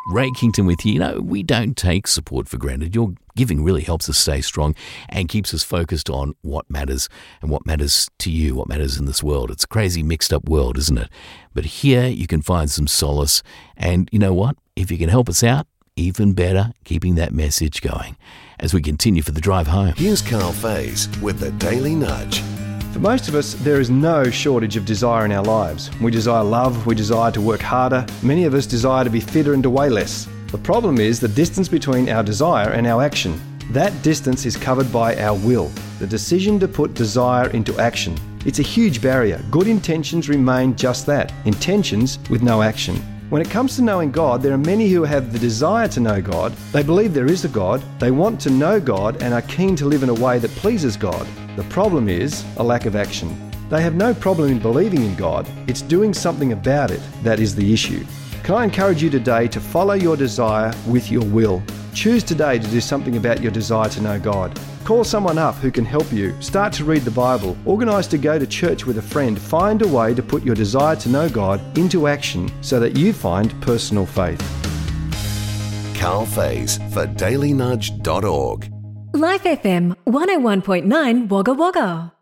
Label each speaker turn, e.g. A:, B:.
A: Ray Kington with you. You know, we don't take support for granted. Your giving really helps us stay strong and keeps us focused on what matters and what matters to you, what matters in this world. It's a crazy mixed up world, isn't it? But here you can find some solace. And you know what? If you can help us out, even better, keeping that message going. As we continue for the drive home.
B: Here's Carl Faze with the Daily Nudge.
C: For most of us, there is no shortage of desire in our lives. We desire love, we desire to work harder. Many of us desire to be fitter and to weigh less. The problem is the distance between our desire and our action. That distance is covered by our will, the decision to put desire into action. It's a huge barrier. Good intentions remain just that, intentions with no action. When it comes to knowing God, there are many who have the desire to know God. They believe there is a God, they want to know God and are keen to live in a way that pleases God. The problem is a lack of action. They have no problem in believing in God, it's doing something about it that is the issue. Can I encourage you today to follow your desire with your will? Choose today to do something about your desire to know God. Call someone up who can help you. Start to read the Bible. Organise to go to church with a friend. Find a way to put your desire to know God into action so that you find personal faith.
B: Carl Faze for dailynudge.org.
D: Life FM 101.9 Wagga Wagga.